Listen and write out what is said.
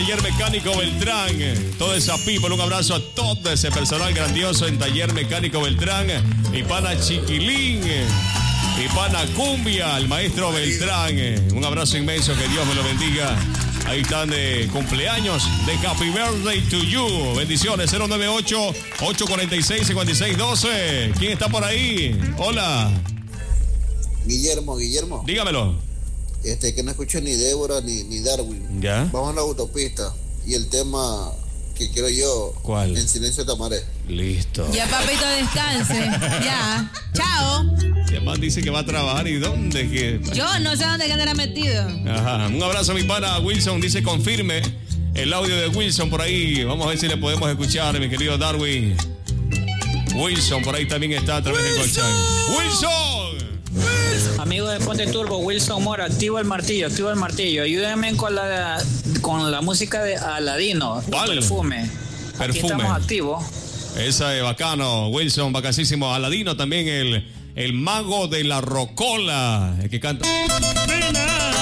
Taller Mecánico Beltrán, toda esa people, un abrazo a todo ese personal grandioso en Taller Mecánico Beltrán, mi pana Chiquilín, mi pana Cumbia, el maestro Beltrán, un abrazo inmenso, que Dios me lo bendiga. Ahí están de cumpleaños de Happy Birthday to You. Bendiciones, 098-846-5612. ¿Quién está por ahí? Hola. Guillermo. Dígamelo. Que no escucho ni Débora ni Darwin. ¿Ya? Vamos a la autopista. Y el tema que quiero yo. ¿Cuál? En silencio tamaré. Listo. Ya, papito, descanse. Ya. Chao. El man dice que va a trabajar. ¿Y dónde? Yo no sé dónde quedará metido. Ajá. Un abrazo a mi pana Wilson. Dice confirme el audio de Wilson por ahí. Vamos a ver si le podemos escuchar, mi querido Darwin. Wilson por ahí también está a través del colchón. ¡Wilson! Amigo de Ponte Turbo, Wilson Mora, activo el martillo. Ayúdenme con la música de Aladino. ¿Cuál? Perfume. Aquí estamos activos. Esa es bacano, Wilson, bacasísimo. Aladino también, el mago de la rocola, el que canta. Nena,